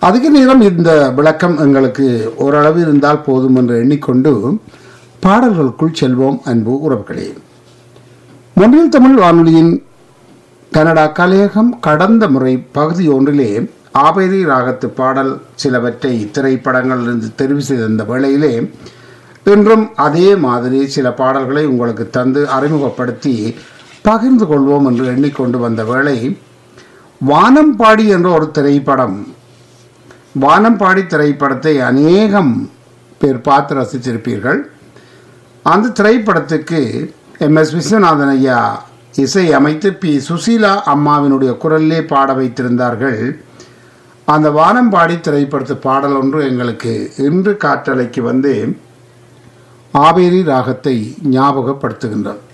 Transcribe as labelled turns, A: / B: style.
A: அதிக நேரம் இந்த விளக்கம் எங்களுக்கு ஓரளவு இருந்தால் போதும் என்று எண்ணிக்கொண்டு பாடல்களுக்குள் செல்வோம். அன்பு உறவுகளே, மொன்றில் தமிழ் வானொலியின் கனடா கலையகம் கடந்த முறை பகுதி ஒன்றிலே ஆபேரி ராகத்து பாடல் சிலவற்றை திரைப்படங்களிலிருந்து தெரிவு செய்திருந்த வேளையிலே இன்றும் அதே மாதிரி சில பாடல்களை உங்களுக்கு தந்து அறிமுகப்படுத்தி பகிர்ந்து கொள்வோம் என்று எண்ணிக்கொண்டு வந்த வேளை, வானம்பாடி என்ற ஒரு திரைப்படம், வானம்பாடி திரைப்படத்தை அநேகம் பேர் பார்த்து ரசித்திருப்பீர்கள். அந்த திரைப்படத்துக்கு MS விஸ்வநாதன் ஐயா இசை அமைத்து பி சுசீலா அம்மாவினுடைய குரலிலே பாட வைத்திருந்தார்கள். அந்த வானம்பாடி திரைப்படத்து பாடல் ஒன்று எங்களுக்கு இன்று காற்றலைக்கு வந்து ஆபேரி ராகத்தை ஞாபகப்படுத்துகின்றது.